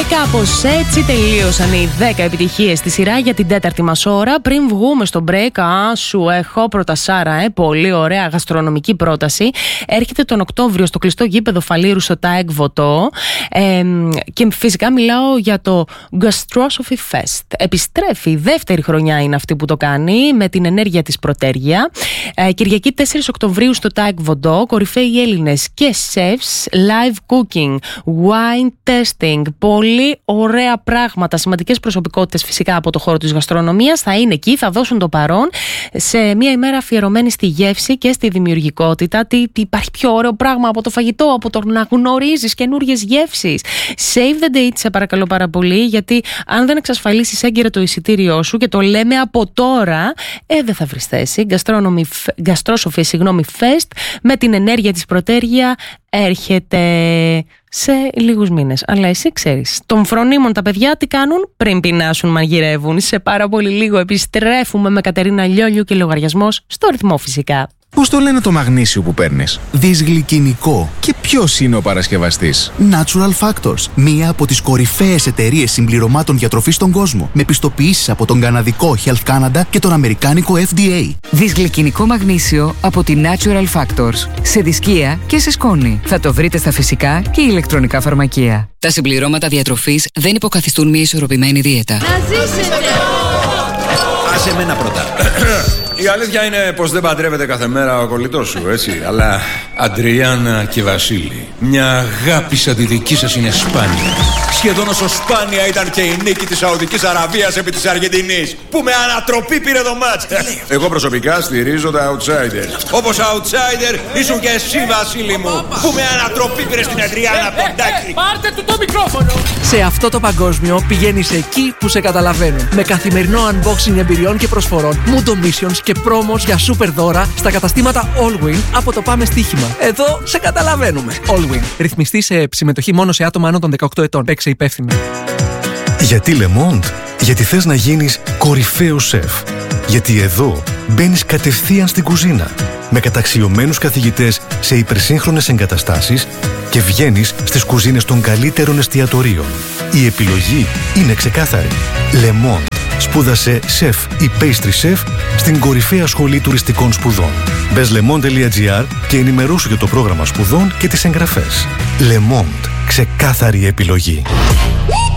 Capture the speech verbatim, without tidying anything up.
Και κάπως έτσι τελείωσαν οι δέκα επιτυχίες στη σειρά για την τέταρτη μας ώρα. Πριν βγούμε στο break, α, σου έχω πρώτα Σάρα, ε, πολύ ωραία γαστρονομική πρόταση. Έρχεται τον Οκτώβριο στο κλειστό γήπεδο Φαλήρου στο ΤΑΕΚ Βοτό. Ε, και φυσικά μιλάω για το Gastrosophy Fest. Επιστρέφει, η δεύτερη χρονιά είναι αυτή που το κάνει, με την ενέργεια της Πρωτέργεια. Ε, Κυριακή τέσσερις Οκτωβρίου στο ΤΑΕΚ Βοτό. Κορυφαίοι Έλληνες και chefs, live cooking, wine testing. Πολύ ωραία πράγματα, σημαντικές προσωπικότητες φυσικά από το χώρο της γαστρονομίας θα είναι εκεί, θα δώσουν το παρόν σε μια ημέρα αφιερωμένη στη γεύση και στη δημιουργικότητα. Τι, τι υπάρχει πιο ωραίο πράγμα από το φαγητό, από το να γνωρίζεις καινούριες γεύσεις. Save the date, σε παρακαλώ πάρα πολύ, γιατί αν δεν εξασφαλίσεις έγκαιρα το εισιτήριό σου, και το λέμε από τώρα, ε, δεν θα βρεις θέση. Gastrosophy, συγγνώμη, Fest με την ενέργεια της Πρωτέργεια έρχεται σε λίγους μήνες. Αλλά εσύ ξέρεις, των φρονίμων τα παιδιά τι κάνουν? Πριν πεινάσουν μαγειρεύουν. Σε πάρα πολύ λίγο επιστρέφουμε με Κατερίνα Λιόλιου και λογαριασμός στο ρυθμό φυσικά. Πώς το λένε το μαγνήσιο που παίρνεις? Δυσγλυκινικό. Και ποιος είναι ο παρασκευαστής? Natural Factors, μία από τις κορυφαίες εταιρείες συμπληρωμάτων διατροφής στον κόσμο, με πιστοποιήσεις από τον καναδικό Health Canada και τον αμερικάνικο F D A. Δυσγλυκινικό μαγνήσιο από τη Natural Factors. Σε δισκία και σε σκόνη. Θα το βρείτε στα φυσικά και ηλεκτρονικά φαρμακεία. Τα συμπληρώματα διατροφής δεν υποκαθιστούν μια ισορροπημένη δίαιτα. Να ζήσετε! Άσε εμένα πρώτα. Η αλήθεια είναι πως δεν παντρεύεται κάθε μέρα ο κολλητός σου, έτσι. Αλλά Αντριάννα και Βασίλη, μια αγάπη σαν τη δική σας είναι σπάνια. Σχεδόν όσο σπάνια ήταν και η νίκη της Σαουδικής Αραβίας επί της Αργεντινής, που με ανατροπή πήρε το μάτς. Εγώ προσωπικά στηρίζω τα outsiders. Όπως outsider ήσουν και εσύ, Βασίλη μου, που με ανατροπή πήρε στην Αντριάννα Ποντάκη. Πάρτε του το μικρόφωνο! Σε αυτό το παγκόσμιο πηγαίνεις εκεί που σε καταλαβαίνουν. Με καθημερινό unboxing εμπειριών και προσφορών, Mundo Missions και πρόμος για super δώρα στα καταστήματα Allwin από το Πάμε Στοίχημα. Εδώ σε καταλαβαίνουμε. Allwin. Ρυθμιστή σε συμμετοχή μόνο σε άτομα άνω των δεκαοκτώ ετών. Παίξε υπεύθυνα. Γιατί Le Monde? Γιατί θες να γίνεις κορυφαίος σεφ. Γιατί εδώ μπαίνεις κατευθείαν στην κουζίνα με καταξιωμένους καθηγητές σε υπερσύγχρονες εγκαταστάσεις και βγαίνεις στις κουζίνες των καλύτερων εστιατορίων. Η επιλογή είναι ξεκάθαρη. Le Monde. Σπούδασε σεφ ή pastry chef στην κορυφαία σχολή τουριστικών σπουδών. Μπες lemond τελεία gr και ενημερώσου για το πρόγραμμα σπουδών και τις εγγραφές. Le Monde. Ξεκάθαρη επιλογή.